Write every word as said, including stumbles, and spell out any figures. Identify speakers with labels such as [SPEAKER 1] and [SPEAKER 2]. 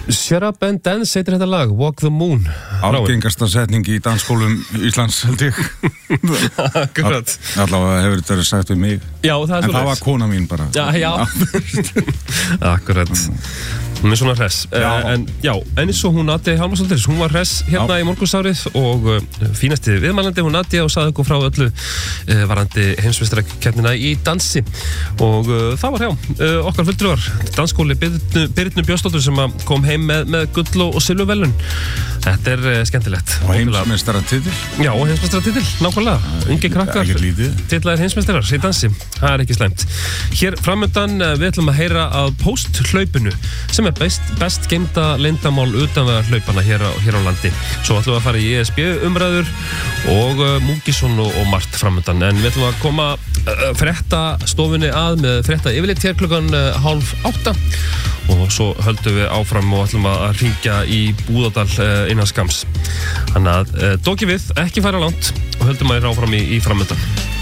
[SPEAKER 1] Shut up and dance heitir þetta lag, Walk the Moon.
[SPEAKER 2] Algengasta setning í dansskólum Íslands, held ég.
[SPEAKER 1] Akkurat.
[SPEAKER 2] Allavega hefur þetta sagt við mig.
[SPEAKER 1] Já, það er
[SPEAKER 2] en
[SPEAKER 1] svo
[SPEAKER 2] það var kona mín bara.
[SPEAKER 1] Já, já. Akkurat. Hún er svona hress.
[SPEAKER 2] Já.
[SPEAKER 1] Uh, en já, en eins og hún Nadia Hjálmarsdóttir, hún var hress hérna já. Í morgunsárið og uh, fínasti viðmælandi hún Nadia og sagði okkur frá öllu uh, varandi heimsmeistarakeppnina í dansi. Og uh, það var hjá uh, okkar fulltrúar, dansskóli Birnu, Birnu Björnsdóttur sem kom heim með, með gull og silfurverðlaun. Þetta er uh, skemmtilegt.
[SPEAKER 2] Og heimsmeistaratitil.
[SPEAKER 1] Já, og heimsmeistaratitil, nákvæmlega. Ungi krakkar, titlaðir heimsmeistarar í dansi. Það er ekki slæmt. Hér framöndan uh, við ætlum að heyra að Post-hlaupinu sem er best, best geymda leyndamál utanvegar hlaupana hér á, hér á landi. Svo ætlum við að fara í E S B umræður og uh, Múkisson og, og margt framöndan. En við ætlum að koma uh, frétta stofunni að með frétta yfirleitt hér klukkan uh, hálf átta og svo höldum við áfram og ætlum að hringja í Búðardal uh, innan skams. Þannig að uh, dóki við, ekki fara langt og höldum að áfram í, í framöndan.